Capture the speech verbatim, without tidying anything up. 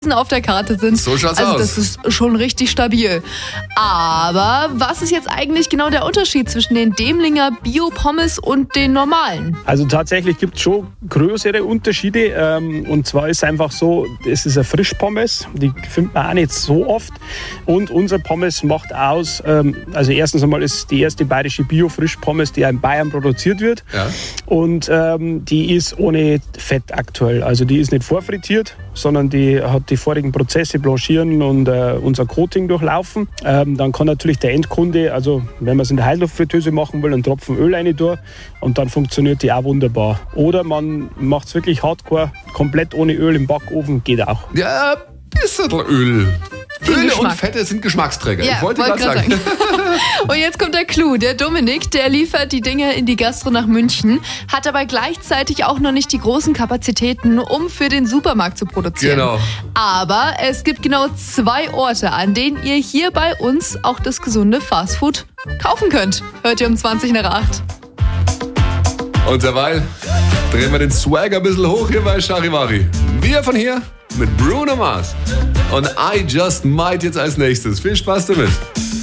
Chancen auf der Karte sind. So schaut's also aus. Das ist schon richtig stabil. Aber was ist jetzt eigentlich genau der Unterschied zwischen den Demlinger Bio-Pommes und den normalen? Also tatsächlich gibt es schon größere Unterschiede. Ähm, und zwar ist es einfach so, es ist eine Frischpommes, die findet man auch nicht so oft. Und unser Pommes macht aus, ähm, also erstens einmal ist es die erste bayerische Bio-Frischpommes, die in Bayern produziert wird. Ja. Und ähm, die ist ohne Fett aktuell. Also die ist nicht vorfrittiert, sondern die hat die vorigen Prozesse, Blanchieren und äh, unser Coating durchlaufen. Ähm, dann kann natürlich der Endkunde, also wenn man es in der Heißluftfritteuse machen will, einen Tropfen Öl rein tun und dann funktioniert die auch wunderbar. Oder man macht es wirklich hardcore, komplett ohne Öl im Backofen, geht auch. Ja, ein bisschen Öl. Viel Öle Geschmack. und Fette sind Geschmacksträger. Ja, ich wollte wollt gerade grad sagen. Und jetzt kommt der Clou. Der Dominik, der liefert die Dinge in die Gastro nach München, hat aber gleichzeitig auch noch nicht die großen Kapazitäten, um für den Supermarkt zu produzieren. Genau. Aber es gibt genau zwei Orte, an denen ihr hier bei uns auch das gesunde Fastfood kaufen könnt. Hört ihr um zwanzig nach acht. Und derweil drehen wir den Swag ein bisschen hoch hier bei Charivari. Wir von hier mit Bruno Mars und I Just Might jetzt als nächstes. Viel Spaß damit.